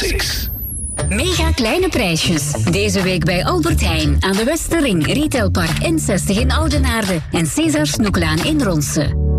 Classics. Mega kleine prijsjes. Deze week bij Albert Heijn aan de Westerring, Retailpark N60 in Oudenaarde en César Snoeklaan in Ronse.